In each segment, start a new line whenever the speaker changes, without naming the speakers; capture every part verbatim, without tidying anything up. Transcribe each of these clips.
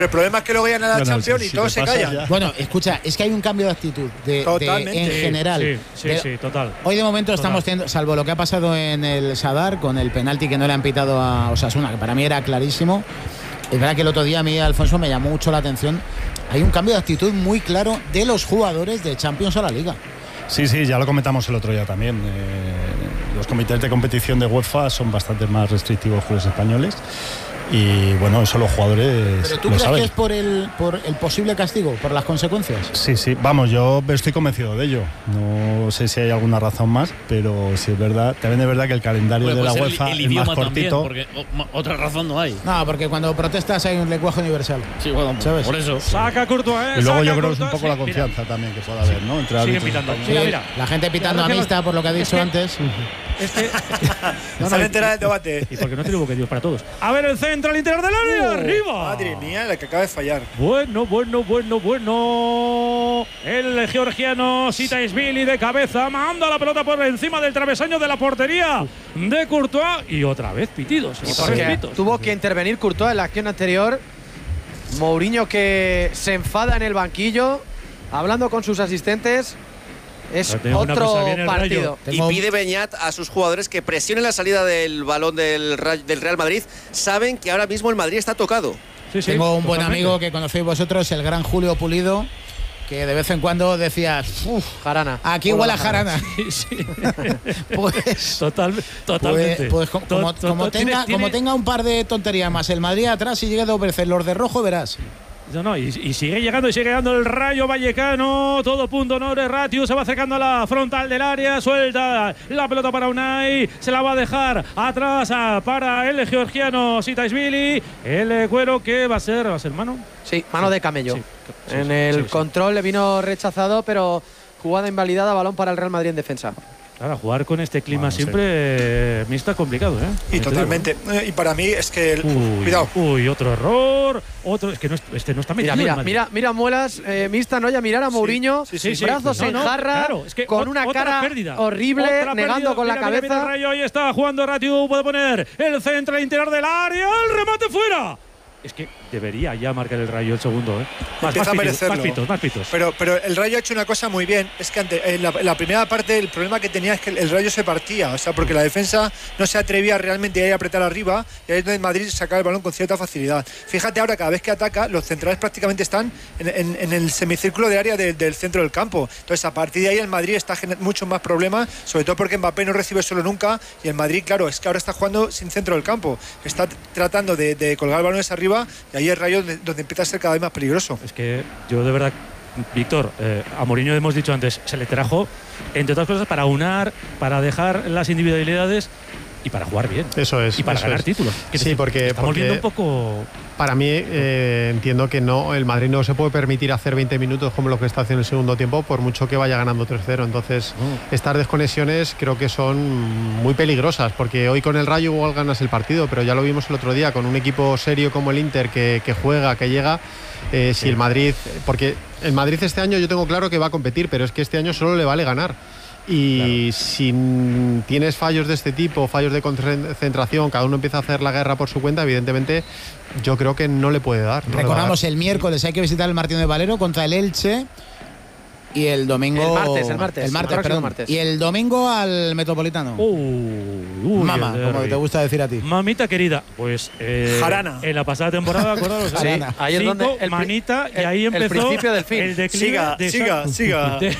El problema es que luego ganan la
bueno,
Champions
si,
y
si
todos se callan.
Ya. Bueno, escucha, es que hay un cambio de actitud de,
Totalmente.
de, en
sí,
general.
Sí, sí,
de,
sí, total.
Hoy de momento
total.
estamos teniendo, salvo lo que ha pasado en el Sadar con el penalti que no le han pitado a Osasuna, que para mí era clarísimo. Es verdad que el otro día a mí, Alfonso, me llamó mucho la atención. Hay un cambio de actitud muy claro de los jugadores de Champions a la Liga.
Sí, sí, ya lo comentamos el otro día también. Eh, los comités de competición de UEFA son bastante más restrictivos que los españoles. Y bueno, eso los jugadores
¿Pero tú
lo
crees
saben.
que es por el, por el posible castigo, por las consecuencias?
Sí, sí, vamos, yo estoy convencido de ello. No sé si hay alguna razón más, pero sí es verdad. También es verdad que el calendario
Bueno,
de la
pues
UEFA
el, el
es más
idioma también,
cortito.
porque o- otra razón no hay.
No, porque cuando protestas hay un lenguaje universal.
Sí, bueno,
¿Sabes?
por eso.
Saca Courtois, ¿eh?
Y luego
Saca
yo creo que es un
Courtois,
poco la
sí, mira.
confianza también que puede haber, ¿no? Entre
Siguen
árbitros
pitando.
españoles.
Mira,
Sí,
mira.
la gente pitando
Claro que
amista
no-
por lo que ha
es
dicho
que-
antes.
Este,
No, se entera del debate.
y porque no tengo que Dios para todos. A ver el centro al interior del área, arriba.
Madre mía, la que acaba de fallar.
Bueno, bueno, bueno, bueno. El georgiano Sitaishvili de cabeza manda la pelota por encima del travesaño de la portería de Courtois y otra vez pitidos.
Y
Otra
porque
vez pitos.
tuvo que intervenir Courtois en la acción anterior. Mourinho que se enfada en el banquillo, hablando con sus asistentes. Es
Pero te digo una
otro
cosa, viene el
partido.
Rayo.
Y
Tengo-
pide Beñat a sus jugadores que presionen la salida del balón del, Ra- del Real Madrid. Saben que ahora mismo el Madrid está tocado.
Sí, sí,
Tengo un buen
totalmente.
amigo que conocéis vosotros, el gran Julio Pulido, que de vez en cuando decías, uff,
Jarana.
aquí huele a jarana.
Sí, sí.
Pues,
Total, totalmente.
pues, pues como, como-
To- to-
como
to-
tenga,
tiene- tiene-
como tenga un par de tonterías más el Madrid atrás y llegue dos veces los de rojo, verás.
No, no, y, y sigue llegando y sigue llegando el Rayo Vallecano. Todo punto honor. Ratiu se va acercando a la frontal del área. Suelta la pelota para Unai. Se la va a dejar atrás a, para el georgiano Sitaishvili. El eh, cuero que va a ser, va a ser mano.
Sí, mano de camello.
Sí, sí,
en
sí,
el
sí, sí.
control le vino rechazado, pero jugada invalidada, balón para el Real Madrid en defensa.
Claro, jugar con este clima
Bueno, sí.
siempre eh, mixta complicado, ¿eh?
Y
Ya te
totalmente. Eh, Y para mí es que. El,
digo. Uy,
cuidado.
uy, otro error. Otro, es que no, es- este no está metido.
Mira, mira,
el Madrid.
mira, mira Muelas, eh, Mista, no ya mirar a Mourinho,
sí, sí, sí.
brazos
No,
en
no,
jarra,
claro, es que
con
ot-
una
otra
cara
pérdida.
horrible,
Otra
negando
pérdida.
con la
Mira, mira, mira,
cabeza.
Rayo, ahí está jugando Ratiu, puede poner el centro al interior del área, el remate fuera. Es que debería ya marcar el Rayo el segundo, ¿eh? Más,
Empieza
más
a
pitos,
merecerlo.
más pitos, más pitos.
Pero, pero el Rayo ha hecho una cosa muy bien. Es que ante, en, la, en la primera parte el problema que tenía es que el, el Rayo se partía. O sea, porque la defensa no se atrevía realmente a ir a apretar arriba. Y ahí es donde Madrid sacaba el balón con cierta facilidad. Fíjate ahora, cada vez que ataca, los centrales prácticamente están en, en, en el semicírculo de área de, del centro del campo. Entonces, a partir de ahí el Madrid está generando muchos más problemas. Sobre todo porque Mbappé no recibe solo nunca. Y el Madrid, claro, es que ahora está jugando sin centro del campo. Está tratando de, de colgar balones arriba. Y ahí el Rayo donde, donde empieza a ser cada vez más peligroso.
Es que yo de verdad, Víctor, eh, a Mourinho hemos dicho antes, se le trajo, entre otras cosas, para unar, para dejar las individualidades y para jugar bien.
Eso es.
Y para
eso
ganar
es.
títulos. Que
Sí, porque,
estamos
porque
viendo un poco.
para mí eh, entiendo que no, el Madrid no se puede permitir hacer veinte minutos como lo que está haciendo en el segundo tiempo, por mucho que vaya ganando tres cero. Entonces,
Oh.
estas desconexiones creo que son muy peligrosas, porque hoy con el Rayo igual ganas el partido, pero ya lo vimos el otro día, con un equipo serio como el Inter que, que juega, que llega. Eh, si el Madrid, porque el Madrid este año yo tengo claro que va a competir, pero es que este año solo le vale ganar. Y claro, si tienes fallos de este tipo, fallos de concentración, cada uno empieza a hacer la guerra por su cuenta, evidentemente yo creo que no le puede dar. No
Recordamos,
le va a dar.
el miércoles hay que visitar el Martín de Valero contra el Elche. Y el domingo.
El martes, el martes,
El martes,
el próximo
perdón.
martes.
Y el domingo al Metropolitano.
Uh, uy,
Mama,
el
como
derbi.
te gusta decir a ti.
Mamita querida, pues eh,
Jarana.
en la pasada temporada, acordaros,
Sí,
¿eh?
ahí es
Cinco,
donde el pri-
manita y
el-
ahí
el
empezó
principio del fin.
el declive
Siga,
de
siga,
esa-
siga.
de-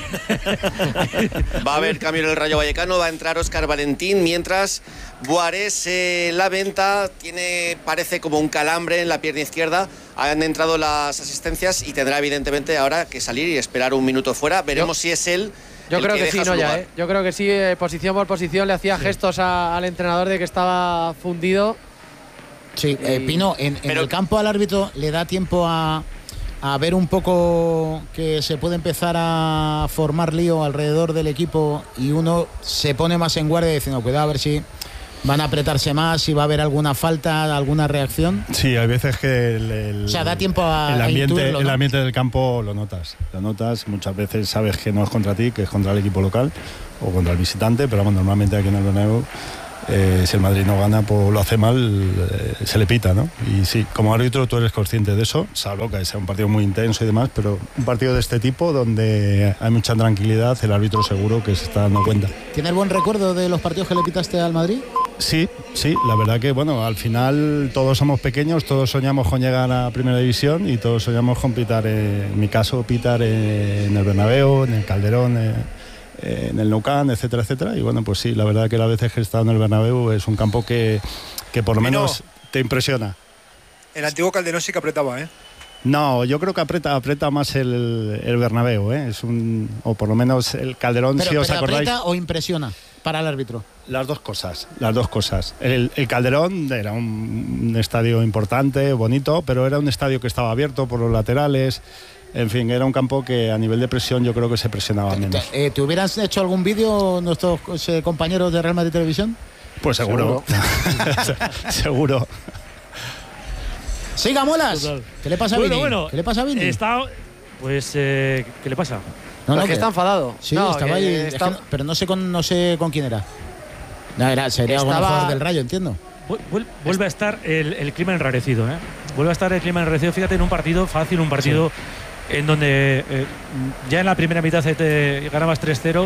Va a haber cambio en el Rayo Vallecano, va a entrar Óscar Valentín, mientras Buarés eh, la venta tiene, parece como un calambre en la pierna izquierda. Han entrado las asistencias y tendrá evidentemente ahora que salir y esperar un minuto fuera. Veremos si es él.
Yo
el
creo que,
deja
sí,
su
no ya,
lugar.
¿eh? Yo creo que sí, eh, posición por posición le hacía gestos a- al entrenador de que estaba fundido.
Sí, eh,
Y-
Pino, en, en
Pero-
el campo al árbitro le da tiempo a, a ver un poco que se puede empezar a formar lío alrededor del equipo y uno se pone más en guardia diciendo, cuidado a ver si van a apretarse más, si va a haber alguna falta, alguna reacción.
Sí, hay veces que el, el-
O sea, da tiempo a-
el
a
ambiente,
intuirlo, ¿no?
el ambiente del campo lo notas. Lo notas, muchas veces sabes que no es contra ti, que es contra el equipo local o contra el visitante, pero bueno, normalmente aquí en el Bernabéu Eh, si el Madrid no gana, pues lo hace mal, eh, se le pita, ¿no? Y sí, como árbitro tú eres consciente de eso, salvo que sea un partido muy intenso y demás, pero un partido de este tipo donde hay mucha tranquilidad, el árbitro seguro que se está dando cuenta.
¿Tienes buen recuerdo de los partidos que le pitaste al Madrid?
Sí, sí, la verdad que bueno, al final todos somos pequeños, todos soñamos con llegar a Primera División y todos soñamos con pitar, eh, en mi caso pitar eh, en el Bernabéu, en el Calderón, eh, en el Nou Camp, etcétera, etcétera. Y bueno, pues sí, la verdad que las veces que he estado en el Bernabéu es un campo que, que por lo menos te impresiona.
El antiguo Calderón sí que apretaba, ¿eh?
No, yo creo que aprieta, aprieta más el, el Bernabéu, ¿eh? Es un, o por lo menos el Calderón,
pero,
si os
pero
acordáis.
¿Aprieta o impresiona para el árbitro?
Las dos cosas, las dos cosas. El, el Calderón era un, un estadio importante, bonito, pero era un estadio que estaba abierto por los laterales. En fin, era un campo que a nivel de presión yo creo que se presionaba menos.
¿Te, te hubieras hecho algún vídeo nuestros eh, compañeros de Real Madrid Televisión?
Pues seguro. Seguro.
Siga, Molas.
Total.
¿Qué le pasa a
Bueno,
Vini?
bueno,
¿Qué le pasa a Vini?
Está, pues, eh, ¿qué le pasa?
No,
No,
no,
es que está enfadado.
Sí,
No,
estaba
que
ahí,
está-
es que no- pero no sé con no sé con quién era. No, era sería algún
Estaba-
jugador del Rayo, entiendo.
Vuel- vuel- Vuelve a estar el, el clima enrarecido, ¿eh? Vuelve a estar el clima enrarecido. Fíjate, en un partido fácil, un partido en donde eh, ya en la primera mitad te ganabas tres cero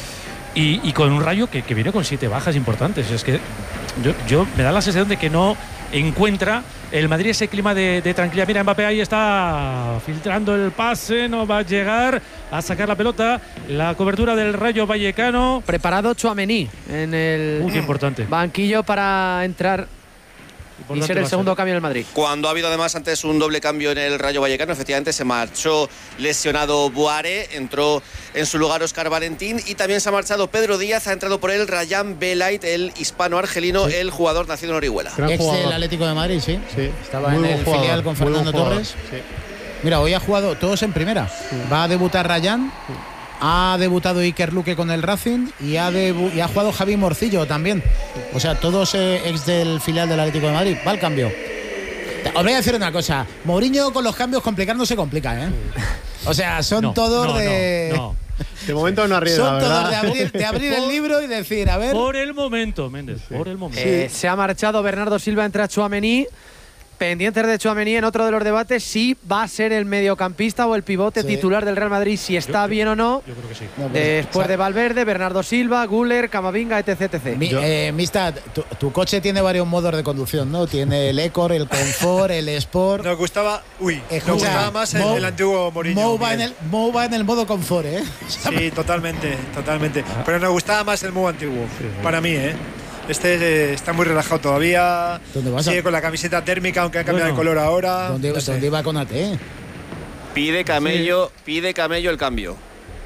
y, y con un Rayo que, que viene con siete bajas importantes. Es que yo, yo me da la sensación de que no encuentra el Madrid ese clima de, de tranquilidad. Mira, Mbappé ahí está filtrando el pase, no va a llegar a sacar la pelota. La cobertura del Rayo Vallecano.
Preparado Tchouaméni en el
Uy, qué importante.
banquillo para entrar y
Importante
ser
va
el
a
segundo cambio del Madrid.
Cuando ha habido además antes un doble cambio en el Rayo Vallecano, efectivamente se marchó lesionado Boare, entró en su lugar Óscar Valentín y también se ha marchado Pedro Díaz, ha entrado por él Rayán Belait, el hispano-argelino,
Sí.
el jugador nacido en Orihuela.
Gran
Ex
jugador.
del Atlético de Madrid, sí.
Sí.
Estaba
Muy
en
buen
el
jugador,
filial con
muy buen
Fernando
jugador.
Torres.
Sí.
Mira, hoy ha jugado todos en primera. Va a debutar Rayán, ha debutado Iker Luque con el Racing y ha, debu- y ha jugado Javi Morcillo también. O sea, todos eh, ex del filial del Atlético de Madrid. Va al cambio. Os voy a decir una cosa. Mourinho con los cambios complicar no se complica, ¿eh? O sea, son
No,
todos
no,
de...
no, no.
De momento no arriesga,
Son todos
¿verdad?
de abrir, de abrir el libro y decir, a ver...
Por el momento, Méndez, por el momento.
Eh, se ha marchado Bernardo Silva, entra Tchouaméni. Pendientes de Tchouaméni en otro de los debates, si va a ser el mediocampista o el pivote
Sí.
titular del Real Madrid, si está
Yo-
bien o no.
Yo creo que sí.
No, pues,
Después
sa-
de Valverde, Bernardo Silva, Güler, Camavinga, etc, etcétera.
Mi, eh, Mistad, tu, tu coche tiene varios modos de conducción, ¿no? Tiene el Ecor, el Confort, el Sport.
Nos gustaba, uy, nos
Escucha,
gustaba más el,
Mo-
el antiguo Mourinho.
Mo va, en
Miguel.
el, Mo va en el modo Confort, ¿eh?
Sí, totalmente, totalmente. Pero nos gustaba más el Mo antiguo, para mí, ¿eh? Este eh, está muy relajado todavía.
¿Dónde vas a-
Sigue con la camiseta térmica, aunque ha cambiado
Bueno.
de color ahora.
¿Dónde,
No sé.
dónde iba con A T?
Pide Camello, pide Camello el cambio.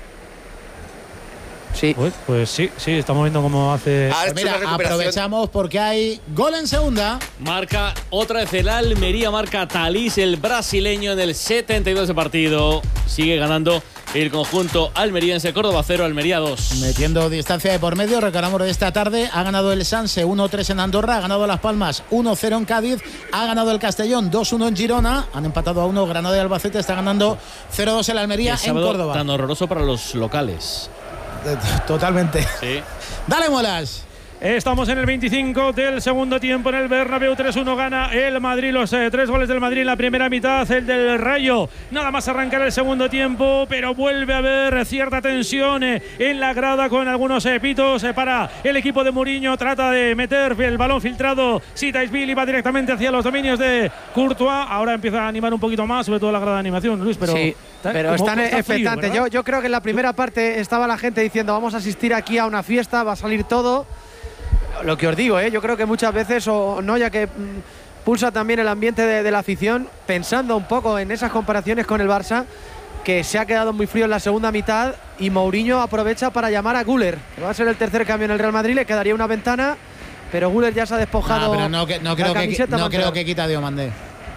Sí.
Pues, pues sí, sí, estamos viendo cómo hace.
Ha
Pues
hecho
mira,
una recuperación.
aprovechamos porque hay gol en segunda.
Marca otra vez el Almería, marca Talís, el brasileño, en el setenta y dos de partido. Sigue ganando el conjunto almeriense. Córdoba cero, Almería dos.
Metiendo distancia de por medio, recordamos de esta tarde, ha ganado el Sanse uno tres en Andorra, ha ganado Las Palmas uno cero en Cádiz, ha ganado el Castellón dos uno en Girona, han empatado a uno Granada y Albacete, está ganando cero dos el Almería
Qué
en
sábado
Córdoba.
tan horroroso para los locales.
Eh, Totalmente.
Sí.
Dale, Molas.
Estamos en el veinticinco del segundo tiempo en el Bernabéu. tres uno gana el Madrid. Los eh, tres goles del Madrid en la primera mitad, el del Rayo. Nada más arrancar el segundo tiempo, pero vuelve a haber cierta tensión eh, en la grada con algunos eh, pitos eh, para el equipo de Mourinho. Trata de meter el balón filtrado. Sitaisvili va directamente hacia los dominios de Courtois. Ahora empieza a animar un poquito más, sobre todo la grada de animación, Luis, pero,
sí,
está-
pero
como-
están
está frío,
expectantes.
¿verdad?
Yo, yo creo que en la primera parte estaba la gente diciendo vamos a asistir aquí a una fiesta, va a salir todo. Lo que os digo, ¿eh? Yo creo que muchas veces, o no, ya que mm, pulsa también el ambiente de, de la afición, pensando un poco en esas comparaciones con el Barça, que se ha quedado muy frío en la segunda mitad y Mourinho aprovecha para llamar a Güler, que va a ser el tercer cambio en el Real Madrid, le quedaría una ventana, pero Güler ya se ha despojado.
Ah, pero no, que- no
la
creo, que,
camiseta
no
para
creo
entrar.
que quita Diomandé.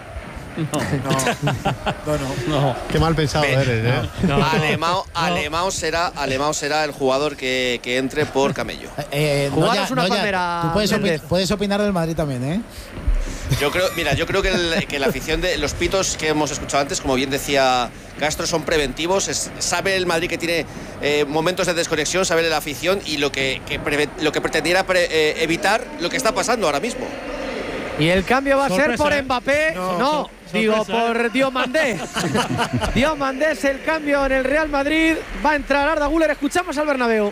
No, no.
No.
Qué mal pensado
Ve,
eres, ¿eh?
No, no.
Alemao, Alemao será, Alemao será el jugador que, que entre por Camello.
Eh,
Jugaros
ya-
una
ya,
palmera,
tú puedes, opi-
Méndez.
puedes opinar del Madrid también, ¿eh?
Yo creo, mira, yo creo que, el, que la afición de los pitos que hemos escuchado antes, como bien decía Castro, son preventivos. Es, sabe el Madrid que tiene eh, momentos de desconexión, sabe la afición y lo que, que, preve, lo que pretendiera pre, eh, evitar lo que está pasando ahora mismo.
Y el cambio va a
Sorpresa,
ser por
¿eh?
Mbappé.
No,
No,
so-
digo
sorpresa,
por
¿eh?
Diomandé. Diomandé es el cambio en el Real Madrid. Va a entrar Arda Güler. Escuchamos al Bernabéu.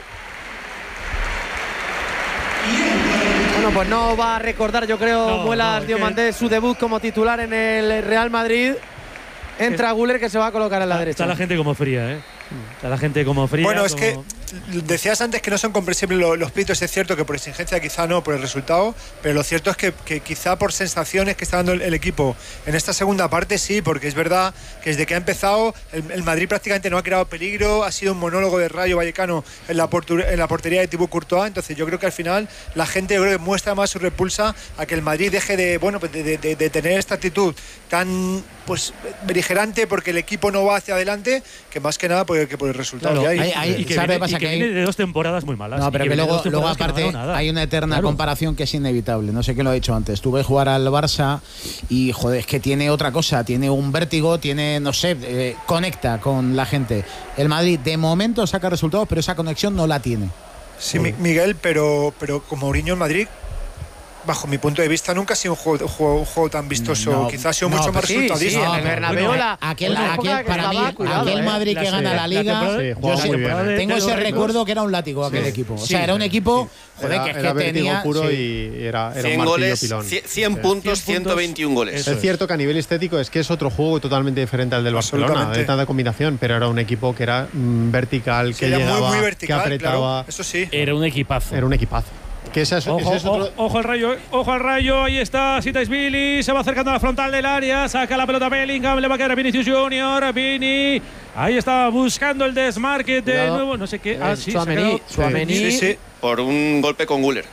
Bueno, pues no va a recordar, yo creo,
No,
Muelas
no,
Diomandé
que-
su debut como titular en el Real Madrid. Entra Güler, que se va a colocar en la
Está,
derecha.
está la gente como fría, ¿eh? Está la gente como fría.
Bueno, es
como-
que decías antes que no son comprensibles los, los pitos, es cierto que por exigencia quizá no, por el resultado, pero lo cierto es que, que quizá por sensaciones que está dando el, el equipo en esta segunda parte sí, porque es verdad que desde que ha empezado el, el Madrid prácticamente no ha creado peligro, ha sido un monólogo de Rayo Vallecano en la, portu- en la portería de Thibaut Courtois, entonces yo creo que al final la gente yo creo que muestra más su repulsa a que el Madrid deje de, bueno, pues de, de, de tener esta actitud tan pues beligerante porque el equipo no va hacia adelante, que más que nada por, que por el resultado
Claro,
que hay.
hay- hay-
y que
¿sabe
viene,
qué pasa?
y que
Que hay-
viene de dos temporadas muy malas.
No,
y
pero que
viene de
luego,
dos
luego
temporadas que no ha
aparte
ganado nada.
hay una eterna
Claro.
comparación que es inevitable. No sé quién lo ha dicho antes. Tú ves jugar al Barça y, joder, es que tiene otra cosa. Tiene un vértigo, tiene, no sé, eh, conecta con la gente. El Madrid, de momento, saca resultados, pero esa conexión no la tiene.
Sí, Mi- Miguel, pero, pero con Mourinho en Madrid, bajo mi punto de vista, nunca ha sido un juego, un juego, un juego tan vistoso.
No,
Quizás ha sido
no,
mucho más
Sí, sí,
resultadista.
en el
No,
Bernabéu
bueno,
la-
Aquel,
una época
aquel-
que
para mí,
estaba cuidado,
aquel
¿eh?
Madrid que
La
gana
se-
la
la
Liga,
temporada-
Sí,
yo
jugaba
sí-
muy bien, ¿eh?
tengo
de
ese
los récords.
recuerdo que era un látigo aquel
Sí.
equipo. O sea,
Sí.
era un equipo, joder,
Era,
que es
era
que
vértigo
tenía...
puro
sí.
y era, era un
cien
martillo
goles,
pilón.
cien, cien puntos,
cien
ciento veintiún goles.
Eso
Es cierto que a nivel estético es que es otro juego totalmente diferente al del Barcelona,
Absolutamente.
de tanta combinación, pero era un equipo que era mm, vertical,
Sí,
que
era
llegaba,
muy, muy
que
vertical,
apretaba.
claro, eso sí.
Era un equipazo.
Era un equipazo. Que ese es,
Ojo,
ese es otro.
ojo, ojo al rayo, eh. ojo al rayo, ahí está Sitais-Billy, se va acercando a la frontal del área, saca la pelota Bellingham, le va a quedar a Vinicius Junior, Vini, ahí está buscando el desmarque de
Cuidado.
nuevo, no sé qué, ah,
Eh,
sí, se ha
Tchouaméni,
quedado-
Tchouaméni.
Sí, sí.
Por un golpe con Güler.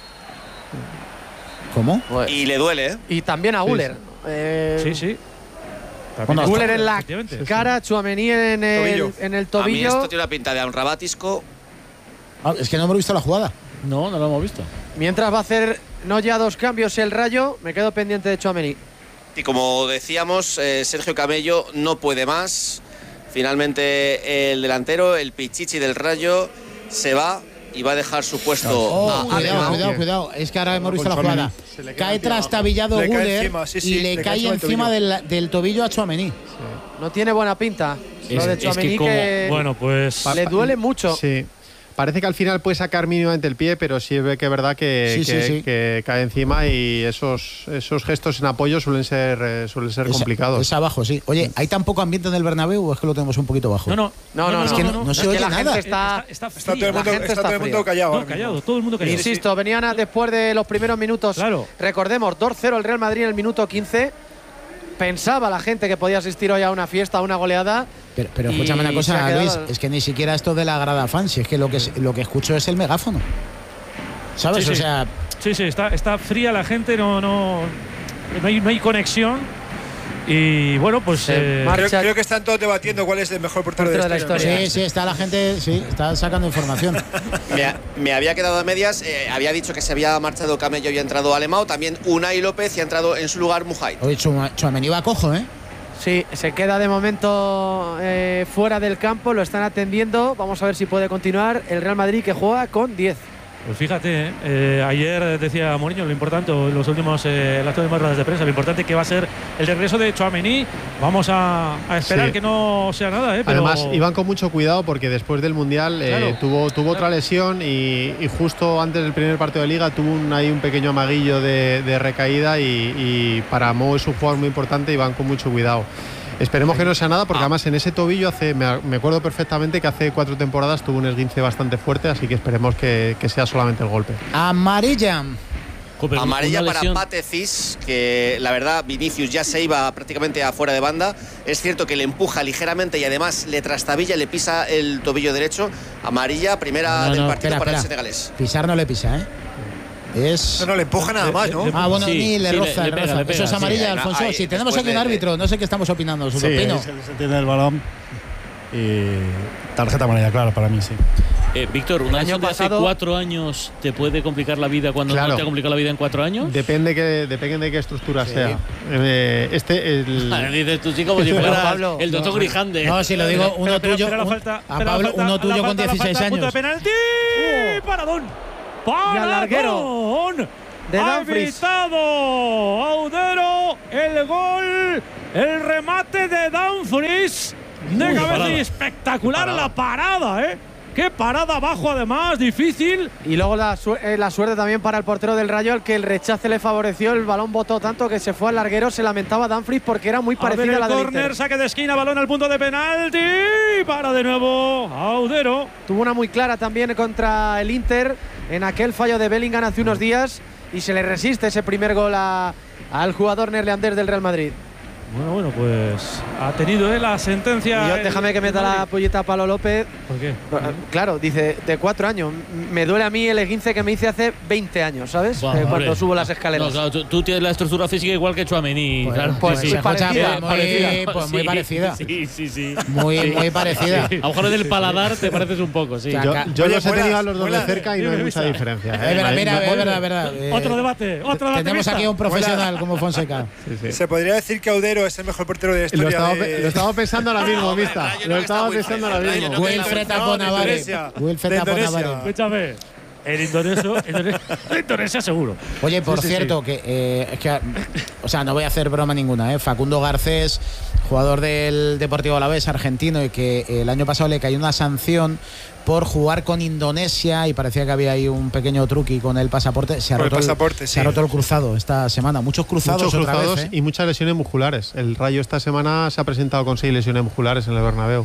¿Cómo?
Pues-
Y le duele, ¿eh?
Y también a Güler. Eh,
Sí, sí.
Bueno,
También-
Güler en la
efectivamente.
cara, Tchouaméni en el
Tobillo.
en el
A mí
tobillo.
esto tiene una pinta de Amrabatisco.
Ah, es que no hemos visto la jugada.
No, no lo hemos visto.
Mientras va a hacer no ya dos cambios el Rayo, me quedo pendiente de Tchouaméni.
Y como decíamos, eh, Sergio Camello no puede más. Finalmente el delantero, el Pichichi del Rayo, se va y va a dejar su puesto
Oh,
a
cuidado,
Alemão.
cuidado, cuidado. Es que ahora hemos visto la
Con
jugada.
Se le queda
Cae
encima.
trastabillado
Le cae
Güler
encima, sí,
y
sí,
le
le cae
cae
encima del
encima
tobillo.
del, del tobillo a Tchouaméni.
No tiene buena pinta.
Es-
Lo de
es que
Tchouaméni
como-
que,
Bueno, pues
le duele mucho.
Sí. Parece que al final puede sacar mínimamente el pie, pero sí ve que es verdad que,
Sí, sí,
que,
sí.
que cae encima y esos, esos gestos en apoyo suelen ser, eh, suelen ser
Es-
complicados.
Es abajo, sí. Oye, ¿hay tan poco ambiente en el Bernabéu o es que lo tenemos un poquito bajo?
no, no,
No, no,
Es que no, no se
Es que
oye
la
nada.
gente está,
está,
Está todo
fría.
el mundo,
la gente
está todo el
está
mundo
fría.
callado.
No,
ahora mismo.
callado, todo el mundo callado.
Insisto, venían a- después de los primeros minutos.
Claro.
Recordemos, dos cero el Real Madrid en el minuto quince. Pensaba la gente que podía asistir hoy a una fiesta, a una goleada.
Pero, pero
Y
escúchame una
se
cosa,
ha quedado-
Luis, es que ni siquiera esto de la grada fan, si es que lo que, lo que escucho es el megáfono. ¿Sabes?
Sí,
O
sí.
sea,
Sí, sí, está, está fría la gente, no, no, no, hay, no hay conexión. Y bueno, pues.
Se
eh,
marcha-
Creo, creo que están todos debatiendo cuál es el mejor portero de la
Portero de la
historia.
historia.
sí, sí, está la gente, sí, está sacando información.
Me, ha- me había quedado a medias. eh, había dicho que se había marchado Camello y había entrado Alemão. También Unai López y ha entrado en su lugar Mujay.
Oye, Chua- Tchouaméni va cojo, ¿eh?
Sí, se queda de momento eh, fuera del campo, lo están atendiendo. Vamos a ver si puede continuar el Real Madrid, que juega con diez.
Pues fíjate, ¿eh? Eh, ayer decía Mourinho lo importante, o en los últimos, eh, las últimas ruedas de prensa, lo importante que va a ser el regreso de Tchouaméni. Vamos a, a esperar
Sí.
que no sea nada, ¿eh? Pero
Además, iban con mucho cuidado porque después del Mundial eh,
Claro.
tuvo, tuvo otra lesión y, y justo antes del primer partido de Liga tuvo un, ahí un pequeño amaguillo de, de recaída y, y para Mo es un jugador muy importante y van con mucho cuidado. Esperemos que no sea nada porque además en ese tobillo hace me, me acuerdo perfectamente que hace cuatro temporadas tuvo un esguince bastante fuerte, así que esperemos que, que sea solamente el golpe.
Amarilla.
Joder,
Amarilla
una
para
lesión-
Pate Cis, que la verdad Vinicius ya se iba prácticamente afuera de banda. Es cierto que le empuja ligeramente y además le trastabilla, le pisa el tobillo derecho. Amarilla, primera
No,
del
no,
partido
espera,
para
espera.
el senegalés.
Pisar no le pisa, ¿eh? Es.
No, no, le empuja nada más, ¿no?
Ah, bueno,
Sí,
ni le
sí,
roza,
le-
le
le pega,
roza.
le pega,
Eso es
sí.
amarilla,
Ahí,
Alfonso.
ahí,
Si tenemos
después
aquí un
de-
árbitro, no sé qué estamos opinando, su
Sí,
opino.
se, se tiene el balón y tarjeta amarilla, claro, para mí sí.
Eh, Víctor, ¿una lesión de
pasado,
hace cuatro años te puede complicar la vida cuando
Claro.
no te ha complicado la vida en cuatro años?
Depende, que, depende de qué estructura sí. sea. Eh, este, el…
Dices tú sí como si fueras
Pablo,
el doctor
no,
Grijande.
No, si lo digo, uno
Pero, pero,
tuyo.
pero la
un-
falta,
a
pero la
Pablo,
falta,
uno
la
tuyo con
falta, la
dieciséis
falta, punto
años.
de penalti. Paradón.
Y al larguero
Paradón.
de
Ha
Dumfries.
evitado Audero el gol, el remate de Dumfries de
Uy,
cabeza
parada.
y espectacular
Qué parada.
la parada, ¿eh? Qué parada abajo además, difícil.
Y luego la, su eh, la suerte también para el portero del Rayo, al que el rechace le favoreció. El balón botó tanto que se fue al larguero. Se lamentaba Dumfries porque era muy
A ver
parecida a
el
la del
córner,
Inter.
saque de esquina, balón al punto de penalti. Para de nuevo Audero.
Tuvo una muy clara también contra el Inter en aquel fallo de Bellingham hace unos días y se le resiste ese primer gol a, al jugador neerlandés del Real Madrid.
Bueno, bueno, pues ha tenido eh, la sentencia.
Y yo
el-
déjame que
el
meta la
Madrid.
pollita a Pablo López.
¿Por qué?
Claro, dice, de cuatro años. Me duele a mí el esguince que me hice hace veinte años, ¿sabes?
Buah,
Eh, cuando
hombre.
subo las
No,
escaleras.
claro, tú, tú tienes la estructura física igual que Chouameni.
Pues,
claro.
pues,
sí,
sí,
sí.
parecida,
muy,
parecida.
pues muy
Sí,
parecida.
Sí, sí, sí.
Muy, muy parecida.
A lo mejor en el paladar te pareces un poco, sí.
O sea,
Yo,
Ca-
yo
Oye,
los he
vuelas,
tenido a los dos de
vuelas.
cerca y no hay
Dime,
mucha
Visa.
diferencia.
Es
¿eh?
verdad,
Ahí
mira,
no-
es verdad, es verdad. Eh,
Otro debate, otro debate.
Tenemos
Vista.
aquí a un profesional como Fonseca.
Sí, sí.
Se podría decir que Audero es el mejor portero de la historia.
Lo estaba,
de-
pe- lo estaba pensando ahora mismo,
hombre,
Vista.
el Rayo no
Lo
que
estaba
está
pensando
muy
ahora
fuerte, el
mismo.
Rayo no que
Wilfred
No, de
Aponavare.
Indonesia.
Wilfred
De
Aponavare.
Indonesia.
Escúchame. El indonesio, Indonesia, Indonesia seguro.
Oye, por
Sí, sí,
cierto, que eh, es que, o sea, no voy a hacer broma ninguna, ¿eh? Facundo Garcés, jugador del Deportivo Alavés, argentino, y que el año pasado le cayó una sanción por jugar con Indonesia y parecía que había ahí un pequeño truqui con el pasaporte. Se ha,
Con el
roto,
pasaporte,
se ha
sí.
roto el cruzado esta semana. Muchos cruzados
Muchos
otra
cruzados
vez, ¿eh?
y muchas lesiones musculares. El Rayo esta semana se ha presentado con seis lesiones musculares en el Bernabéu.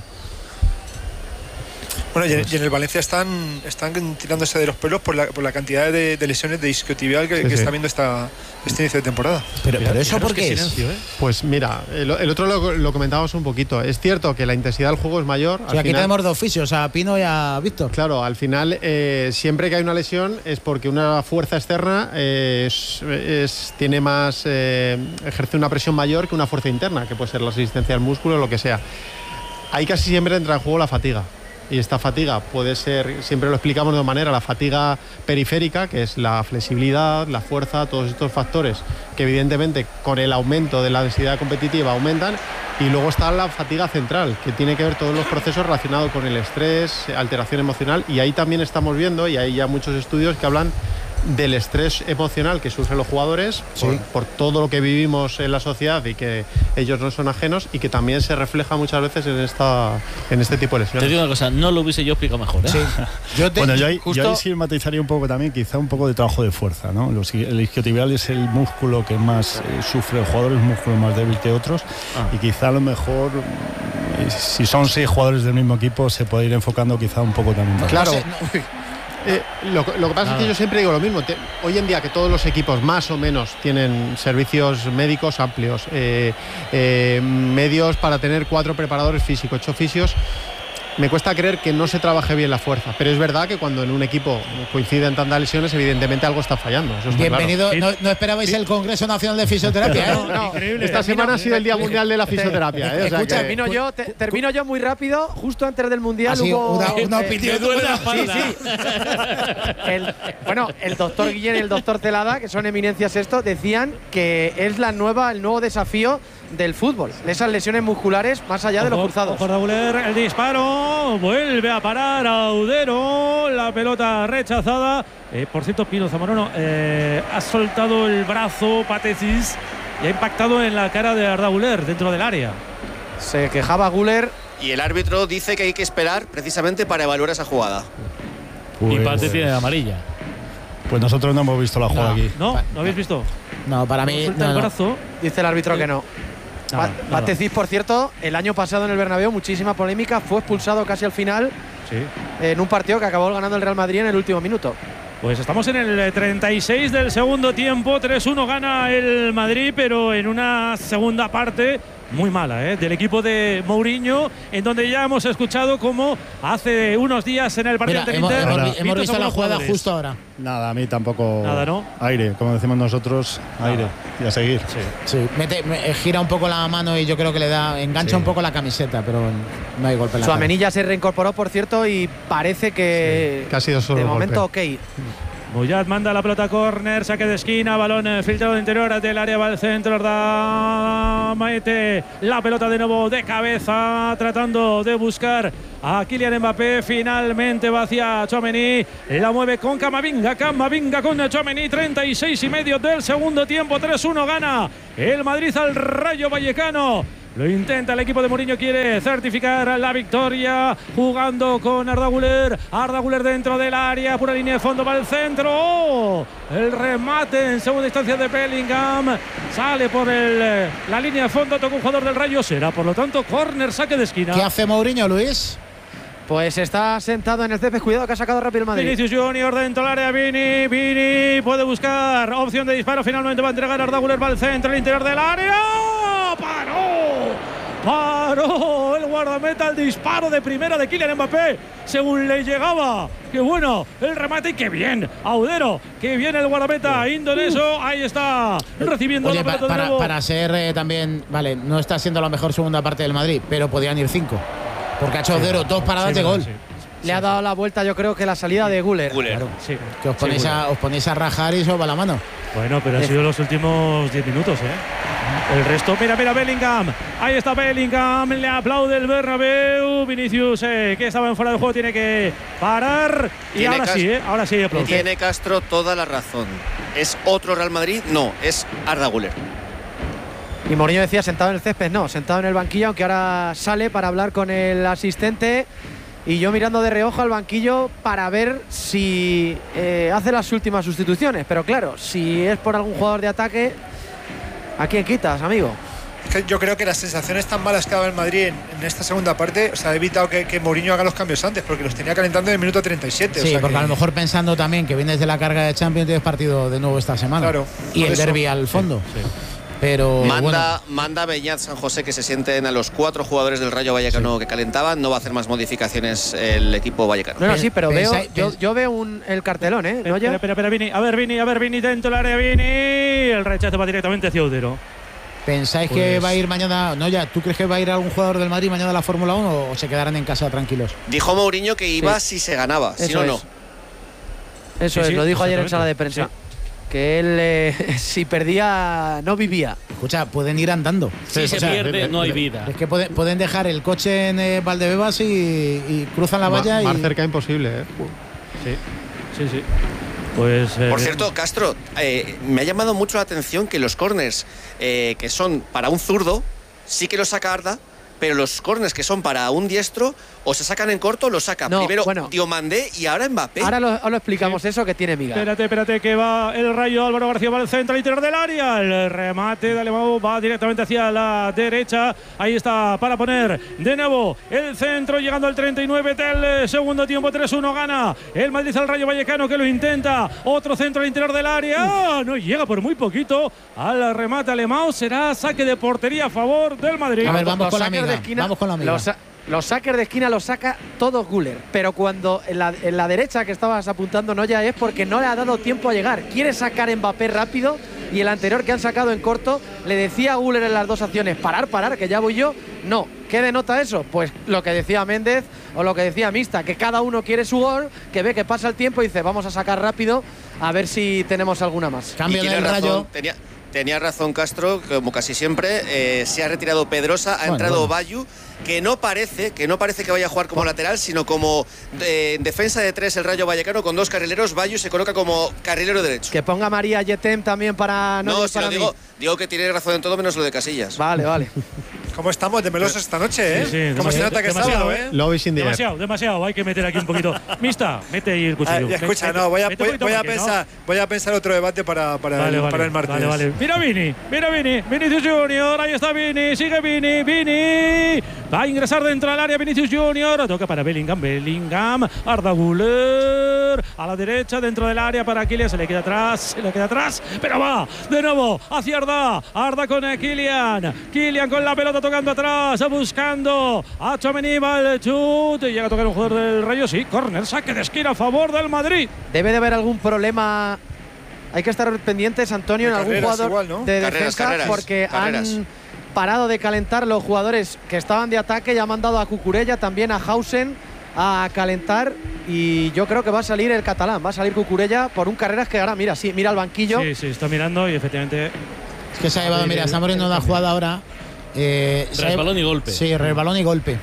Bueno, y en, y en el Valencia están, están tirándose de los pelos por la, por la cantidad de, de lesiones de isquiotibial que,
Sí,
que
sí.
está viendo esta, este inicio de temporada.
Pero, pero eso,
Fijaros
¿por
qué
qué es?
silencio, ¿eh?
Pues mira, el, el otro lo, lo comentábamos un poquito. Es cierto que la intensidad del juego es mayor.
O sea, aquí
final-
tenemos dos oficios, a Pino y a Víctor.
Claro, al final, eh, siempre que hay una lesión es porque una fuerza externa eh, es, es- tiene más, eh, ejerce una presión mayor que una fuerza interna, que puede ser la resistencia al músculo o lo que sea. Ahí casi siempre entra en juego la fatiga. Y esta fatiga puede ser, siempre lo explicamos de una manera, la fatiga periférica, que es la flexibilidad, la fuerza, todos estos factores que evidentemente con el aumento de la densidad competitiva aumentan. Y luego está la fatiga central, que tiene que ver todos los procesos relacionados con el estrés, alteración emocional. Y ahí también estamos viendo, y hay ya muchos estudios que hablan del estrés emocional que sufren los jugadores
Sí.
por, por todo lo que vivimos en la sociedad y que ellos no son ajenos, y que también se refleja muchas veces en esta en este tipo de
Te
lesiones.
digo una cosa, no lo hubiese yo explicado mejor, ¿eh?
Sí. Yo te,
Bueno, yo ahí,
justo-
yo ahí sí matizaría un poco también, quizá un poco de trabajo de fuerza, ¿no? Los, el isquiotibial es el músculo que más eh, sufre el jugador, es un músculo más débil que otros,
Ah.
y quizá a lo mejor, eh, si son seis jugadores del mismo equipo, se puede ir enfocando quizá un poco también. más.
Claro.
no sé, no-
Eh, lo, lo que pasa es que yo siempre digo lo mismo. Te- hoy en día que todos los equipos más o menos tienen servicios médicos amplios, eh, eh, medios para tener cuatro preparadores físicos, ocho fisios, me cuesta creer que no se trabaje bien la fuerza. Pero es verdad que cuando en un equipo coinciden tantas lesiones, evidentemente algo está fallando. Eso está
Bienvenido.
claro.
No, no esperabais el Congreso Nacional de Fisioterapia, ¿eh?
No, no.
Increíble.
Esta semana ha sido el Día Mundial de la Fisioterapia. ¿eh? O sea
Escucha,
que-
Termino yo, te- termino yo muy rápido. Justo antes del Mundial
Ha sido
hubo…
una, una
eh,
opinión.
Me duele la
Sí,
espalda.
sí. El- bueno, el doctor Guillén y el doctor Celada, que son eminencias esto, decían que es la nueva, el nuevo desafío del fútbol. Esas lesiones musculares más allá de los
Ojo,
cruzados.
ojo, Dauler, el disparo. Vuelve a parar Audero. La pelota rechazada. Eh, por cierto, Pino Zamorano eh, ha soltado el brazo Patecis y ha impactado en la cara de Arda Güler dentro del área.
Se quejaba Güler.
Y el árbitro dice que hay que esperar precisamente para evaluar esa jugada.
Y
Pues-
Pate tiene amarilla.
Pues nosotros no hemos visto la jugada
No.
aquí.
¿No? ¿No habéis visto?
No, para mí.
Suelta
no,
el
no.
brazo.
Dice el árbitro que no.
Nada,
Pa-
nada.
Patecis, por cierto, el año pasado en el Bernabéu, muchísima polémica, fue expulsado casi al final
Sí.
en un partido que acabó ganando el Real Madrid en el último minuto.
Pues estamos en el treinta y seis del segundo tiempo. tres uno gana el Madrid, pero en una segunda parte muy mala, ¿eh? Del equipo de Mourinho, en donde ya hemos escuchado cómo hace unos días en el partido
Mira,
del
hemos,
Inter,
hemos, hemos visto la jugada
jugadores.
justo ahora.
Nada, a mí tampoco.
Nada, ¿no?
Aire, como decimos nosotros, aire. Y a seguir.
Sí.
Sí, mete, me, gira un poco la mano y yo creo que le da, engancha
Sí.
un poco la camiseta, pero no hay golpe en la cara.
Suamení ya se reincorporó, por cierto, y parece que,
Sí, que ha sido solo
de
golpe.
momento ok.
Boyat manda la pelota a córner, saque de esquina, balón eh, filtrado interior del área, va al centro, da mete la pelota de nuevo de cabeza, tratando de buscar a Kylian Mbappé, finalmente va hacia Tchouaméni, la mueve con Camavinga, Camavinga con Tchouaméni, treinta y seis y medio del segundo tiempo, tres uno gana el Madrid al Rayo Vallecano. Lo intenta el equipo de Mourinho, quiere certificar la victoria jugando con Arda Güler. Arda Güler dentro del área, pura línea de fondo, va al centro. ¡Oh! El remate en segunda instancia de Bellingham. Sale por el, la línea de fondo, toca un jugador del Rayo. Será, por lo tanto, córner, saque de esquina.
¿Qué hace Mourinho, Luis?
Pues está sentado en el césped, cuidado que ha sacado rápido el Madrid.
Vinicius Junior dentro del área, Vini, Vini puede buscar opción de disparo, finalmente va a entregar Arda Güler, va al centro, el interior del área. ¡Paró! Paró el guardameta el disparo de primera de Kylian Mbappé, según le llegaba. ¡Qué bueno! El remate y qué bien, Audero, qué bien el guardameta indonesio. Ahí está recibiendo
Oye,
la pelota
pa, para,
de nuevo.
para ser eh, también, vale, no está siendo la mejor segunda parte del Madrid, pero podían ir cinco. Porque ha hecho Audero dos paradas
Sí,
de gol.
sí.
Le ha dado la vuelta, yo creo que la salida de Güler.
Güler.
Claro.
Sí.
Que os ponéis,
Sí,
a, os ponéis a rajar y eso va la mano.
Bueno, pero han sido los últimos diez minutos, ¿eh? El resto, mira, mira, Bellingham. Ahí está Bellingham, le aplaude el Bernabéu. Vinicius, eh, que estaba en fuera del juego, tiene que parar. Y
Tiene
ahora
Cas-
sí, ¿eh? Ahora sí, aplaude.
Tiene Castro toda la razón. ¿Es otro Real Madrid? No, es Arda Güler.
Y Mourinho decía sentado en el césped, no, sentado en el banquillo, aunque ahora sale para hablar con el asistente. Y yo mirando de reojo al banquillo para ver si eh, hace las últimas sustituciones. Pero claro, si es por algún jugador de ataque, ¿a quién quitas, amigo?
Es que yo creo que las sensaciones tan malas que ha dado el Madrid en, en esta segunda parte, o sea, ha evitado que, que Mourinho haga los cambios antes, porque los tenía calentando en el minuto treinta y siete.
Sí,
o sea
porque
que,
a lo mejor pensando también que vienes de la carga de Champions, tienes partido de nuevo esta semana.
Claro,
y
por
el
eso.
derbi al fondo. Pero
Manda,
bueno,
manda Beñat San José que se sienten a los cuatro jugadores del Rayo Vallecano que calentaban. No va a hacer más modificaciones el equipo vallecano.
No, no, sí, pero veo,
Pensáis-
yo,
pens-
yo veo un, el cartelón, ¿eh? ¿No
Espera,
ya?
espera, espera, Vini. A ver, Vini, a ver, Vini dentro del área, Vini. El rechazo va directamente hacia Audero.
¿pensáis que
Pues-
va a ir mañana? No, ya, ¿tú crees que va a ir algún jugador del Madrid mañana a la Fórmula uno o se quedarán en casa tranquilos?
Dijo Mourinho que iba
Sí.
si se ganaba, si
Eso
no, no.
es. Eso
Sí,
es,
sí,
lo dijo ayer en
exactamente.
sala de prensa.
Sí.
Que él, eh, si perdía, no vivía.
Escucha, pueden ir andando.
Si
O
se
sea,
pierde, no hay vida.
Es que pueden, pueden dejar el coche en eh, Valdebebas y, y cruzan la
Ma-
valla
más
y
cerca imposible, ¿eh?
Sí, sí, sí. Pues. eh,
Por cierto, Castro, eh, me ha llamado mucho la atención que los corners eh, que son para un zurdo, sí que los saca Arda, pero los corners que son para un diestro, o se sacan en corto o los saca
No,
primero
bueno.
Diomandé y ahora Mbappé.
Ahora lo, ahora lo explicamos eso que tiene miga.
Espérate, espérate, que va el Rayo. Álvaro García va al centro, al interior del área. El remate de Alemão va directamente hacia la derecha. Ahí está para poner de nuevo el centro, llegando al treinta y nueve del eh, segundo tiempo. tres uno gana el Madrid al Rayo Vallecano, que lo intenta. Otro centro al interior del área. Ah, no llega por muy poquito al remate Alemão. Será saque de portería a favor del Madrid.
A ver, vamos
Los
con la
saques
amiga.
de esquina-
Vamos con la amiga.
Los, sa- los saques de esquina los saca todos Güler. Pero cuando en la, en la derecha que estabas apuntando no ya es porque no le ha dado tiempo a llegar. Quiere sacar Mbappé rápido y el anterior que han sacado en corto le decía a Güler en las dos acciones: parar, parar, que ya voy yo. No. ¿Qué denota eso? Pues lo que decía Méndez o lo que decía Mista, que cada uno quiere su gol, que ve que pasa el tiempo y dice vamos a sacar rápido a ver si tenemos alguna más.
Y
Cambio
tiene
del
razón,
Rayo.
tenía, tenía razón Castro, como casi siempre, eh, se ha retirado Pedrosa, ha
Bueno,
entrado
bueno.
Bayu, que no parece, que no parece que vaya a jugar como lateral, sino como eh, en defensa de tres el Rayo Vallecano con dos carrileros. Bayu se coloca como carrilero derecho.
Que ponga María Yetem también para
No,
no,
si
para
lo
mí.
digo, digo que tiene razón en todo menos lo de Casillas.
Vale, vale.
¿Cómo estamos de melosos esta noche, eh?
Sí, sí,
¿Cómo se nota que es sábado, eh?
Love is in the air.
Demasiado, demasiado. Hay que meter aquí un poquito. Mista, mete ahí el cuchillo.
Ah, y escucha, no, voy a,
Mete un
voy,
poquito
voy a
porque,
pensar,
¿no?
voy a pensar otro debate para, para,
Vale,
el,
vale,
para el martes.
Vale, vale. Mira Vini, mira Vini, Vinicius Junior, ahí está Vini, sigue Vini, Vini. Va a ingresar dentro del área Vinicius Junior, toca para Bellingham, Bellingham, Arda Güler, a la derecha dentro del área para Kylian, se le queda atrás, se le queda atrás, pero va de nuevo hacia Arda, Arda con Kylian, Kylian con la pelota tocando atrás, buscando a Tchouaméni, va el chut, y llega a tocar un jugador del Rayo, sí, córner, saque de esquina a favor del Madrid.
Debe de haber algún problema. Hay que estar pendientes, Antonio,
De
en algún
carreras
jugador
igual, ¿no?
de
Carreras,
defensa,
carreras,
porque
carreras.
han parado de calentar los jugadores que estaban de ataque y han mandado a Cucurella, también a Hausen, a calentar. Y yo creo que va a salir el catalán, va a salir Cucurella por un Carreras que ahora, mira, sí, mira al banquillo.
Sí, sí, está mirando y efectivamente.
Es que se ha llevado, mira, estamos viendo una jugada ahora. Eh, se ha-
Resbalón y golpe.
Sí, resbalón y golpe.